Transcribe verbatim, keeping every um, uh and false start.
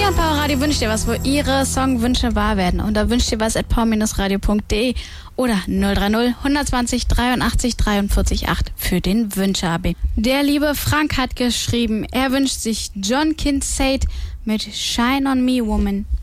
und Power Radio wünscht dir was, wo ihre Songwünsche wahr werden. Und da wünscht dir was at power radio punkt de oder null drei null, hundertzwanzig, dreiundachtzig, dreiundvierzig acht für den Wünsche-A B. Der liebe Frank hat geschrieben, er wünscht sich John Kincaid mit Shine on Me Woman.